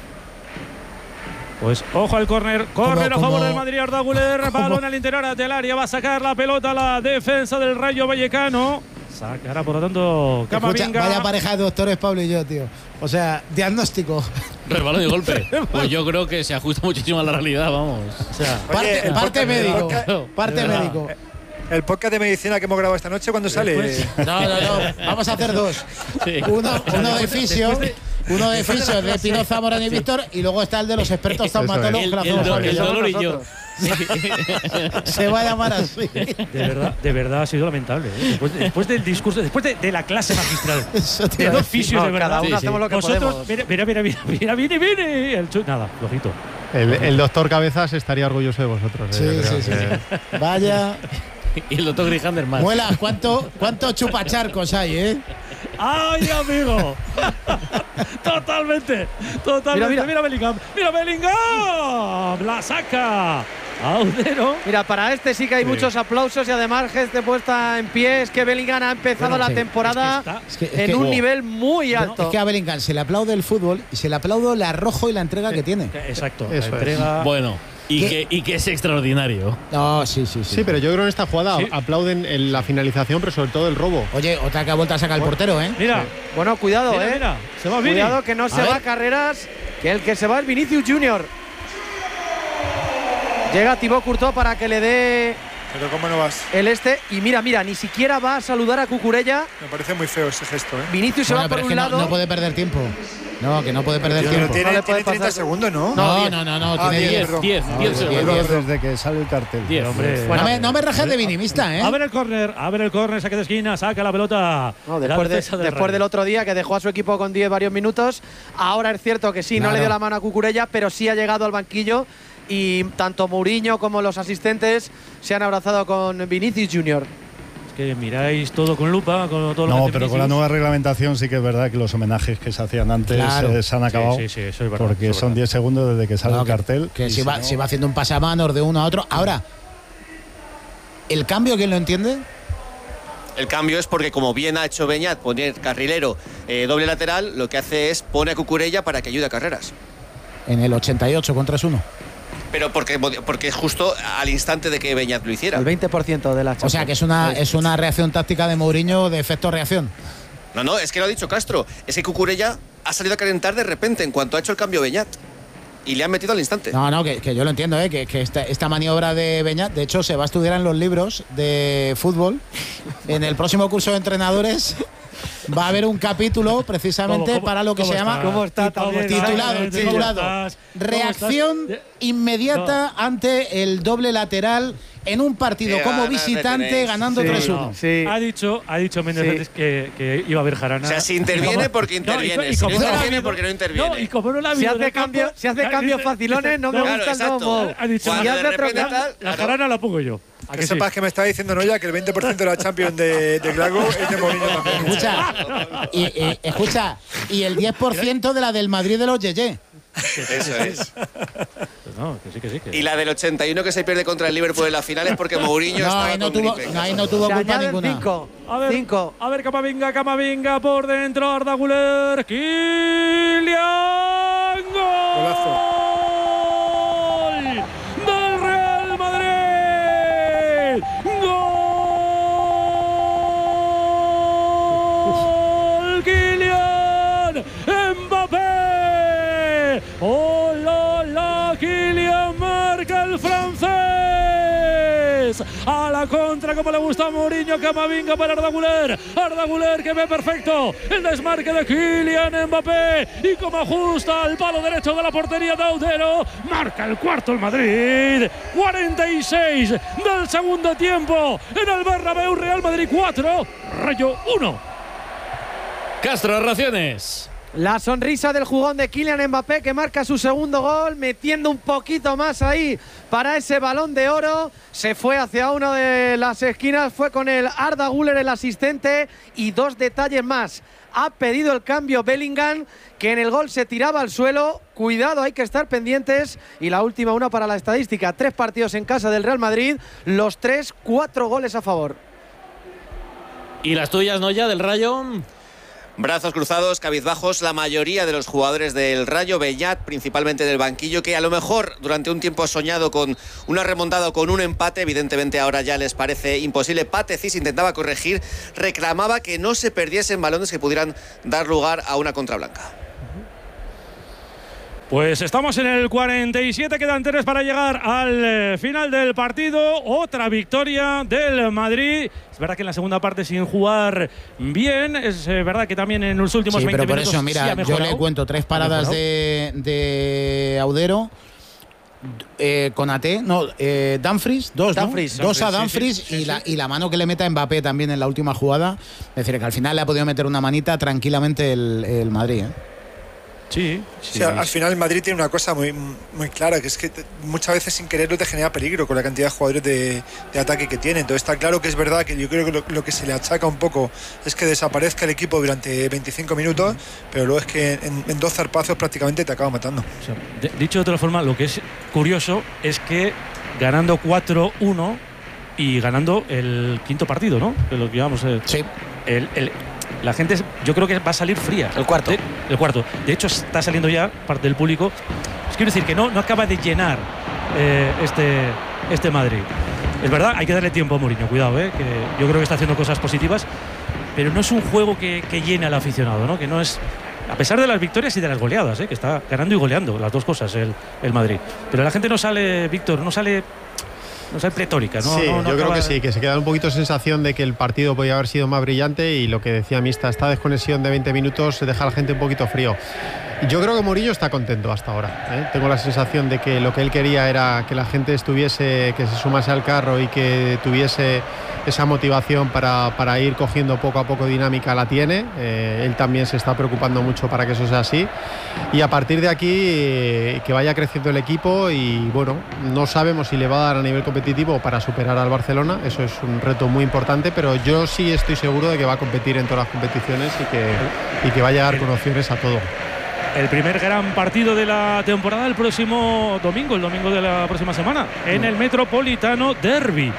Pues ojo al córner, córner a
Como-
favor
como-
del Madrid, Arda Güler, balón al interior del área, va a sacar la pelota a la defensa del Rayo Vallecano. Sacará por lo tanto
Escucha,
Camavinga.
vaya pareja de doctores, Pablo y yo, tío. O sea, diagnóstico.
Resbalón y golpe. Pues yo creo que se ajusta muchísimo a la realidad, vamos. O sea,
Parte,
el
parte
podcast-
médico.
el podcast-
Parte
de verdad.
médico.
El podcast de medicina que hemos grabado esta noche, ¿cuándo sale?
Después-
No, no, no. Vamos a hacer dos.
sí.
Uno, uno de fisio,
después de-
uno de fisio de Pino Zamorano y Víctor, y luego está el de los expertos
Eso es.
traumatólogos.
El,
que lo
el
hacemos
do-
aquí.
el dolor y yo.
nosotros.
Se va a llamar así.
De verdad, de verdad ha sido lamentable. ¿eh? Después, después del discurso, después de, de la clase magistral.
Eso te
De
iba a
dos
decir.
fisios,
No,
de verdad.
cada uno
Sí,
hacemos
sí.
lo que
Vosotros,
podemos.
mira, mira, mira, mira, mira, Vini, Vini. El chut, nada, flojito.
El, el doctor Cabezas estaría orgulloso de vosotros. eh,
Sí,
yo creo
sí, sí.
que-
Vaya.
Y el doctor Grijander más.
Muelas, ¿cuánto, cuánto chupacharcos hay, eh?
¡Ay, amigo! Totalmente, totalmente.
Mira,
Mira,
mira.
Bellingham, mira Bellingham. La saca. Audero.
Mira, para este sí que hay muchos aplausos y además gente puesta en pie. Es que Bellingham ha empezado
Bueno,
la
sí,
temporada
es que está-
Es que, es
en
que-
un
wow.
nivel muy alto.
Es que a Bellingham se le aplaude el fútbol y se le aplaude el arrojo y la entrega que tiene.
Exacto.
Eso
la
es.
entrega.
Bueno, y
¿Qué?
que, y que es extraordinario.
No, sí, sí, sí.
Sí, pero yo creo que en esta jugada
Sí.
aplauden en la finalización, pero sobre todo el robo.
Oye, otra que ha vuelto a sacar el portero, ¿eh?
Mira,
Bueno, cuidado,
mira,
eh.
mira. Se va Vini.
Cuidado que no se
A
va
ver.
a Carreras, que el que se va es Vinicius Junior. Llega Thibaut Courtois para que le dé
Pero ¿cómo no vas?
el este. Y mira, mira, ni siquiera va a saludar a Cucurella.
Me parece muy feo ese gesto, ¿eh?
Vinicius se
Bueno,
va
pero
por
es
un
que no,
lado.
no puede perder tiempo. No, que no puede perder
Pero
tiempo.
tiene,
No le puede
tiene treinta
pasar.
segundos, ¿no?
No, no, no, no,
Ah,
tiene
diez,
diez.
perdón.
diez,
No,
diez
diez,
segundos.
diez.
Desde que sale el cartel.
diez.
Hombre.
No me, no me rajes de vinimista, ¿eh?
A ver el córner, a ver el córner, saque de esquina, saca la pelota.
No,
La
después de-
defensa del
después
Rayo.
del otro día que dejó a su equipo con diez varios minutos. Ahora es cierto que sí, no
Claro.
le dio la mano a Cucurella, pero sí ha llegado al banquillo. Y tanto Mourinho como los asistentes se han abrazado con Vinicius Junior.
Es que miráis todo con lupa, con todo lo que
No,
hace
pero con la
Vinicius.
nueva reglamentación sí que es verdad que los homenajes que se hacían antes
Claro.
eh, se han
Sí,
acabado.
sí, sí, eso es verdad,
porque
eso es
son
verdad.
diez segundos desde que sale
No,
el
que-
cartel.
Que
y
se
si
va,
no-
se va haciendo un pasamanos de uno a otro. Ahora, ¿el cambio quién lo entiende?
El cambio es porque, como bien ha hecho Beñat, poner carrilero eh, doble lateral, lo que hace es pone a Cucurella para que ayude a Carreras.
En el ochenta y ocho con tres uno.
Pero porque, porque es justo al instante de que Beñat lo hiciera.
El veinte por ciento de la
O sea, que es una, es una reacción táctica de Mourinho de efecto-reacción.
No, no, es que lo ha dicho Castro. Es que Cucurella ha salido a calentar de repente en cuanto ha hecho el cambio Beñat. Y le han metido al instante.
No, no, que, que yo lo entiendo, ¿eh? que, que esta, esta maniobra de Beñat, de hecho, se va a estudiar en los libros de fútbol. En el próximo curso de entrenadores va a haber un capítulo precisamente
¿Cómo, cómo,
para lo que
cómo
se llama
está?
¿Cómo está
¿Cómo
también?
está?
titulado,
¿Cómo
titulado
estás? ¿Cómo
reacción
estás?
inmediata ante el doble lateral en un partido
Qué
como
ganas de
visitante
tenéis.
ganando
Sí,
tres uno.
no. Sí.
Ha dicho, ha dicho Méndez
Sí.
antes que, que iba a haber jarana.
O sea, si interviene, porque interviene. Si no interviene, porque no interviene.
No, y como no la ha
Si
habido en
hace,
el campo,
cambio, si hace
ha-
cambios
dice-
facilones, no me
no,
Claro,
gusta el
exacto.
nuevo.
Ha dicho,
Cuando
Si
de
hace otro
repente
cambio-
tal,
La
claro.
jarana la pongo yo. ¿A
Que
que sí?
sepas que me está diciendo Noya que el veinte por ciento de la Champions de, de Glasgow es de Mourinho también.
Escucha, y, y- escucha, y el diez por ciento de la del Madrid de los Yeye.
Eso es.
Pues no, que sí, que sí. Que
Y la del ochenta y uno que se pierde contra el Liverpool en la final es porque Mourinho
No,
estaba
ahí no
con
tuvo,
gripe.
no, ahí no tuvo
Se
culpa
añaden
ninguna.
cinco.
A ver,
Cinco.
a ver, Camavinga, Camavinga por dentro, Arda Güler, Kylian,
Golazo.
gol del Real Madrid, gol, Kylian, ¡Oh, la, la! Kylian marca el francés. A la contra, como le gusta a Mourinho. Camavinga para Arda Güler. Arda Güler que ve perfecto el desmarque de Kylian Mbappé. Y como ajusta al palo derecho de la portería de Audero. Marca el cuarto el Madrid. cuarenta y seis del segundo tiempo. En el Bernabéu, Real Madrid cuatro, Rayo uno.
Castro, raciones.
La sonrisa del jugón de Kylian Mbappé, que marca su segundo gol, metiendo un poquito más ahí para ese Balón de Oro. Se fue hacia una de las esquinas, fue con el Arda Güler el asistente. Y dos detalles más. Ha pedido el cambio Bellingham, que en el gol se tiraba al suelo. Cuidado, hay que estar pendientes. Y la última, una para la estadística. Tres partidos en casa del Real Madrid, los tres, cuatro goles a favor.
¿Y las tuyas, Noya, del Rayo?
Brazos cruzados, cabizbajos, la mayoría de los jugadores del Rayo, Beñat, principalmente del banquillo, que a lo mejor durante un tiempo ha soñado con una remontada o con un empate. Evidentemente ahora ya les parece imposible. Patecis intentaba corregir, reclamaba que no se perdiesen balones que pudieran dar lugar a una contra blanca.
Pues estamos en el cuarenta y siete, quedan tres para llegar al eh, final del partido. Otra victoria del Madrid. Es verdad que en la segunda parte sin jugar bien, es eh, verdad que también en los últimos
sí,
veinte
pero por
minutos
eso, mira,
sí ha mejorado.
yo le cuento tres paradas de, de Audero. Eh, con A T, no, eh, Dumfries, dos,
Dumfries,
¿no? Dos a
Dumfries,
Dumfries
sí, sí,
y,
sí,
la,
sí.
y la mano que le meta a Mbappé también en la última jugada. Es decir, que al final le ha podido meter una manita tranquilamente el, el Madrid, ¿eh?
Sí, sí.
Sí, al final el Madrid tiene una cosa muy, muy clara, que es que te, muchas veces sin quererlo te genera peligro con la cantidad de jugadores de, de ataque que tiene. Entonces está claro que es verdad que yo creo que lo, lo que se le achaca un poco es que desaparezca el equipo durante veinticinco minutos, pero luego es que en, en dos zarpazos prácticamente te acaba matando.
O sea, de, dicho de otra forma, lo que es curioso es que ganando cuatro uno y ganando el quinto partido, ¿no? Que lo que llamamos eh,
Sí.
el, el La gente, yo creo que va a salir fría.
El cuarto.
De, el cuarto. De hecho, está saliendo ya parte del público. Es quiero decir que no, no acaba de llenar eh, este, este Madrid. Es verdad, hay que darle tiempo a Mourinho, cuidado, eh, que yo creo que está haciendo cosas positivas, pero no es un juego que, que llene al aficionado, ¿no? Que no es, a pesar de las victorias y de las goleadas, eh, que está ganando y goleando, las dos cosas el, el Madrid. Pero la gente no sale, Víctor, no sale... No sé, pletórica, ¿no?
Sí,
no, no
yo creo
acaba...
que sí, que se queda un poquito sensación de que el partido podía haber sido más brillante y lo que decía Mista, esta desconexión de veinte minutos deja a la gente un poquito frío. Yo creo que Mourinho está contento hasta ahora, ¿eh? Tengo la sensación de que lo que él quería era que la gente estuviese, que se sumase al carro y que tuviese esa motivación para, para ir cogiendo poco a poco dinámica, la tiene. Eh, él también se está preocupando mucho para que eso sea así. Y a partir de aquí, eh, que vaya creciendo el equipo y bueno, no sabemos si le va a dar a nivel competitivo para superar al Barcelona. Eso es un reto muy importante, pero yo sí estoy seguro de que va a competir en todas las competiciones y que, y que va a llegar con opciones a todo.
El primer gran partido de la temporada el próximo domingo, el domingo de la próxima semana, en el Metropolitano Derby.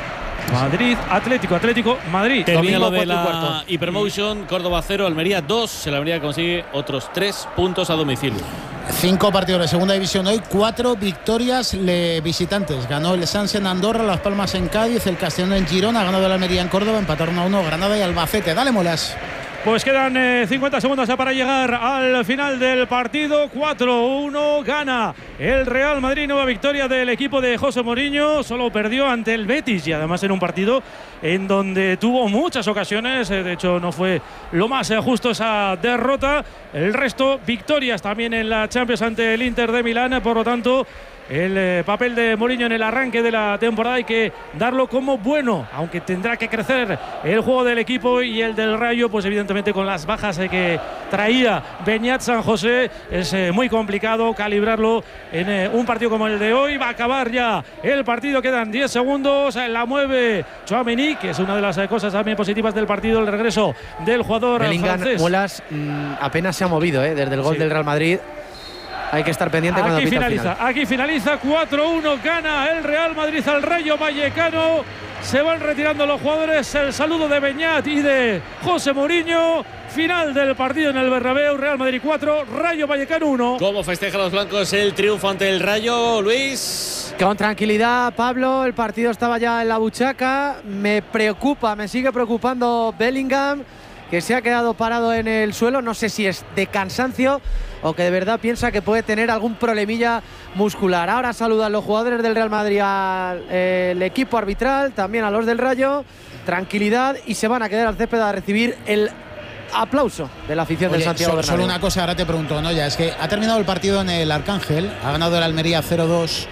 Madrid, Atlético, Atlético, Madrid.
Termina lo de
cuatro y
la
cuarto.
Hipermotion, Córdoba cero, Almería dos. El Almería consigue otros tres puntos a domicilio.
Cinco partidos de segunda división hoy, cuatro victorias le visitantes. Ganó el Sanse en Andorra, Las Palmas en Cádiz, el Castellón en Girona, ganó el Almería en Córdoba, empataron a uno Granada y Albacete. Dale, Molas.
Pues quedan eh, cincuenta segundos ya para llegar al final del partido. cuatro uno gana el Real Madrid. Nueva victoria del equipo de José Mourinho. Solo perdió ante el Betis y además en un partido en donde tuvo muchas ocasiones. Eh, de hecho, no fue lo más eh, justo esa derrota. El resto, victorias también en la Champions ante el Inter de Milán. Por lo tanto, el eh, papel de Mourinho en el arranque de la temporada hay que darlo como bueno, aunque tendrá que crecer el juego del equipo y el del Rayo, pues evidentemente con las bajas eh, que traía Beñat San José es eh, muy complicado calibrarlo en eh, un partido como el de hoy. Va a acabar ya el partido, quedan diez segundos, la mueve Tchouaméni, que es una de las eh, cosas también positivas del partido, el regreso del jugador
Bellingham,
francés.
Molas, mmm, apenas se ha movido ¿eh? desde el gol
Sí.
del Real Madrid. Hay que estar pendiente cuando
Aquí
pita el
finaliza,
final.
aquí finaliza cuatro uno, gana el Real Madrid al Rayo Vallecano. Se van retirando los jugadores. El saludo de Beñat y de José Mourinho. Final del partido en el Bernabéu. Real Madrid cuatro, Rayo Vallecano uno.
¿Cómo festejan los blancos el triunfo ante el Rayo, Luis?
Con tranquilidad, Pablo. El partido estaba ya en la buchaca. Me preocupa, me sigue preocupando Bellingham. que se ha quedado parado en el suelo. No sé si es de cansancio o que de verdad piensa que puede tener algún problemilla muscular. Ahora saludan los jugadores del Real Madrid al eh, equipo arbitral, también a los del Rayo. Tranquilidad, y se van a quedar al césped a recibir el aplauso de la afición
Oye,
del Santiago
so,
Bernabéu.
Solo una cosa, ahora te pregunto, ¿no? Ya es que ha terminado el partido en el Arcángel, ha ganado el Almería cero dos.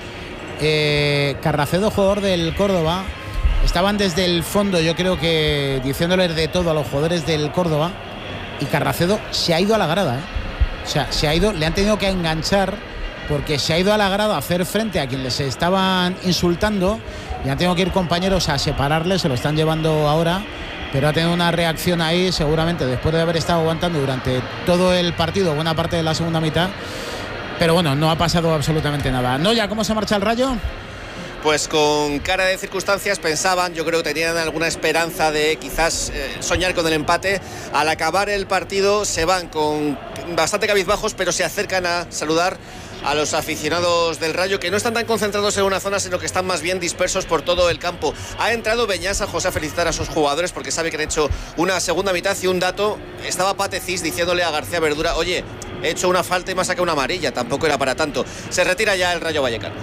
eh, Carracedo, jugador del Córdoba, estaban desde el fondo, yo creo que diciéndoles de todo a los jugadores del Córdoba, y Carracedo se ha ido a la grada, ¿eh? O sea, se ha ido, le han tenido que enganchar porque se ha ido a la grada a hacer frente a quien les estaban insultando, y han tenido que ir compañeros a separarles, se lo están llevando ahora, pero ha tenido una reacción ahí, seguramente después de haber estado aguantando durante todo el partido, buena parte de la segunda mitad, pero bueno, no ha pasado absolutamente nada. Noya, ¿cómo se marcha el Rayo?
Pues con cara de circunstancias pensaban, yo creo que tenían alguna esperanza de quizás eh, soñar con el empate. Al acabar el partido se van con bastante cabizbajos, pero se acercan a saludar a los aficionados del Rayo, que no están tan concentrados en una zona, sino que están más bien dispersos por todo el campo. Ha entrado Beñasa, José, a felicitar a sus jugadores porque sabe que han hecho una segunda mitad, y un dato, estaba Patecís diciéndole a García Verdura: oye, he hecho una falta y me ha sacado una amarilla, tampoco era para tanto. Se retira ya el Rayo Vallecano.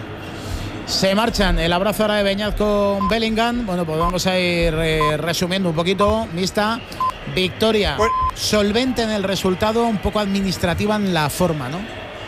Se marchan. El abrazo ahora de Beñat con Bellingham. Bueno, pues vamos a ir eh, resumiendo un poquito. Mixta, victoria
Bueno.
solvente en el resultado, un poco administrativa en la forma, ¿no?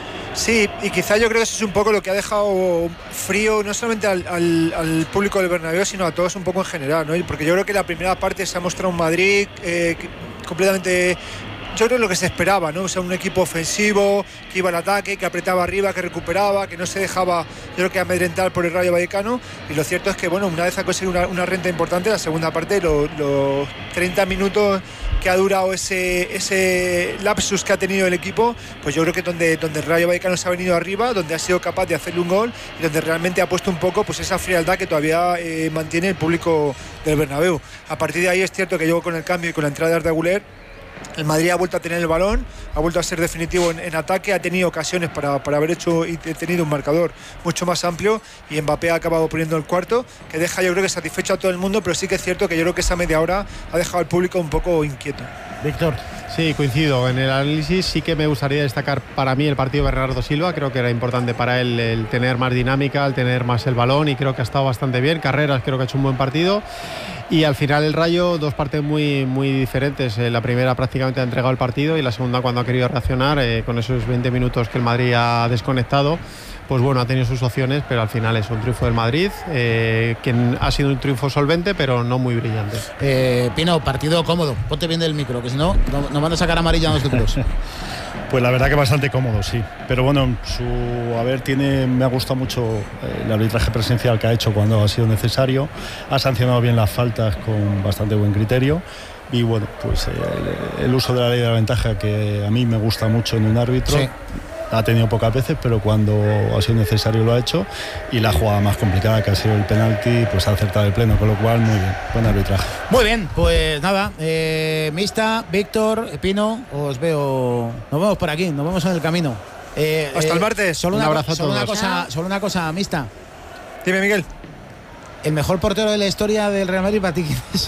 Sí, y quizá yo creo que eso es un poco lo que ha dejado frío no solamente al, al, al público del Bernabéu, sino a todos un poco en general, ¿no? Porque yo creo que la primera parte se ha mostrado un Madrid eh, completamente, yo creo, lo que se esperaba, ¿no? O sea, un equipo ofensivo, que iba al ataque, que apretaba arriba, que recuperaba, que no se dejaba, yo creo que amedrentar por el Rayo Vallecano. Y lo cierto es que, bueno, una vez ha conseguido una, una renta importante, la segunda parte, los, los treinta minutos que ha durado ese, ese lapsus que ha tenido el equipo, pues yo creo que donde, donde el Rayo Vallecano se ha venido arriba, donde ha sido capaz de hacerle un gol, y donde realmente ha puesto un poco pues esa frialdad que todavía eh, mantiene el público del Bernabéu. A partir de ahí es cierto que llegó con el cambio y con la entrada de Arda Güler, el Madrid ha vuelto a tener el balón, ha vuelto a ser definitivo en, en ataque, ha tenido ocasiones para, para haber hecho y tenido un marcador mucho más amplio, y Mbappé ha acabado poniendo el cuarto, que deja, yo creo que satisfecho a todo el mundo, pero sí que es cierto que yo creo que esa media hora ha dejado al público un poco inquieto.
Víctor.
Sí, coincido. En el análisis sí que me gustaría destacar para mí el partido de Bernardo Silva. Creo que era importante para él el tener más dinámica, el tener más el balón, y creo que ha estado bastante bien. Carreras, creo que ha hecho un buen partido. Y al final el Rayo, dos partes muy, muy diferentes. Eh, la primera prácticamente ha entregado el partido, y la segunda, cuando ha querido reaccionar, eh, con esos veinte minutos que el Madrid ha desconectado, pues bueno, ha tenido sus opciones, pero al final es un triunfo del Madrid, eh, que ha sido un triunfo solvente, pero no muy brillante.
Eh, Pino, partido cómodo. Ponte bien del micro, que si no, no- nos van a sacar amarilla a nosotros.
Pues la verdad que bastante cómodo, sí. Pero bueno, su haber tiene, me ha gustado mucho eh, el arbitraje presencial que ha hecho cuando ha sido necesario. Ha sancionado bien las faltas con bastante buen criterio. Y bueno, pues eh, el, el uso de la ley de la ventaja, que a mí me gusta mucho en un árbitro.
Sí.
Ha tenido pocas veces, pero cuando ha sido necesario lo ha hecho. Y la jugada más complicada, que ha sido el penalti, pues ha acertado el pleno, con lo cual muy bien, buen arbitraje.
Muy bien, pues nada, eh, Mixta, Víctor, Pino, os veo, nos vemos por aquí, nos vemos en el camino. Eh,
Hasta
eh,
el martes.
Solo
Un
una,
abrazo a
solo una
todos.
cosa, solo una cosa, Mixta.
Dime, Miguel.
El mejor portero de la historia del Real Madrid para ti, ¿quién es?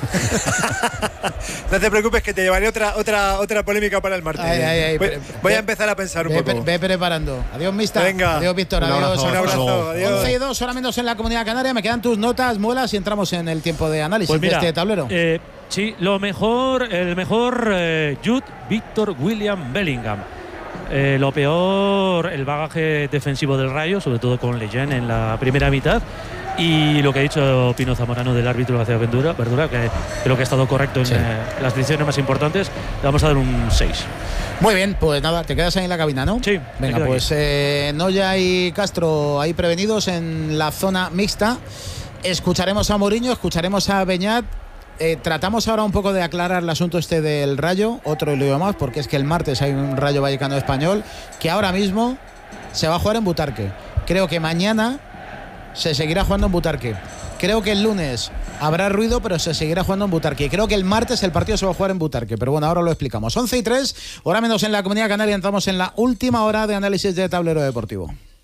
No te preocupes, que te llevaré otra otra otra polémica para el martes.
Ay, ay, ay,
voy,
pero-
voy
ve-
a empezar a pensar un
Ve,
poco.
ve preparando. Adiós, Mixta.
Venga.
Adiós, Víctor.
Un
Adiós.
abrazo.
Un abrazo, adiós.
once y dos, hora menos en la Comunidad Canaria. Me quedan tus notas, muelas, y entramos en el tiempo de análisis
Pues mira,
de este tablero.
eh, sí, lo mejor, el mejor eh, Jude Víctor William Bellingham. Eh, lo peor, el bagaje defensivo del Rayo, sobre todo con Leyen en la primera mitad. Y lo que ha dicho Pino Zamorano del árbitro García Verdura, Verdura que creo que ha estado correcto en
Sí.
eh, las decisiones más importantes. Le vamos a dar un seis.
Muy bien, pues nada, te quedas ahí en la cabina, ¿no?
Sí, me
Venga,
quedo
pues eh, Noya y Castro ahí prevenidos en la zona mixta. Escucharemos a Mourinho, escucharemos a Beñat. Eh, tratamos ahora un poco de aclarar el asunto este del Rayo, otro lío más, porque es que el martes hay un Rayo Vallecano español que ahora mismo se va a jugar en Butarque. Creo que mañana se seguirá jugando en Butarque. Creo que el lunes habrá ruido, pero se seguirá jugando en Butarque. Y creo que el martes el partido se va a jugar en Butarque. Pero bueno, ahora lo explicamos. once y tres, hora menos en la Comunidad Canaria. Entramos en la última hora de análisis de Tablero Deportivo.